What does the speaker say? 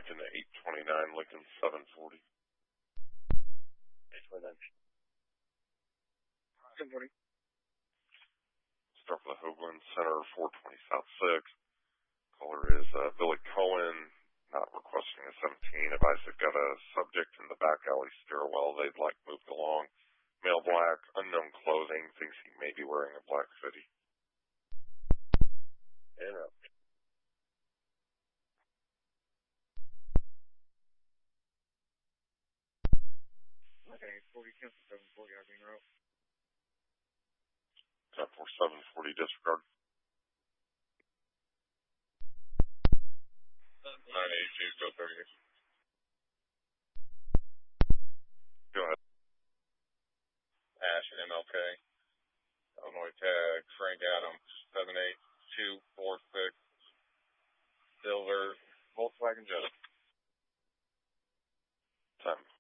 Lincoln 829, Lincoln 740. 829. 740. Start for the Hoagland Center, 420 South 6. Caller is Billy Cohen, not requesting a 17. Advise they've got a subject in the back alley stairwell they'd like moved along. Male black, unknown clothing, thinks he may be wearing a black hoodie. And up. Okay, 40, 740, Irving Road. 10-4, 740, disregard. 982, still 38. Go ahead. Ash and MLK. Illinois tag, Frank Adams, 78246. Silver, Volkswagen Jetta. 10-4.